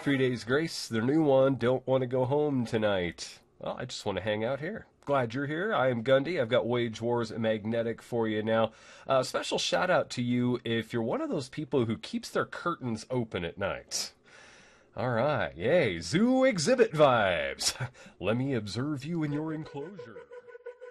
3 Days Grace, their new one, Don't Want to Go Home Tonight. Well, I just want to hang out here. Glad you're here. I am Gundy. I've got Wage Wars Magnetic for you now. Special shout out to you if you're one of those people who keeps their curtains open at night. All right. Yay. Zoo exhibit vibes. Let me observe you in your enclosure.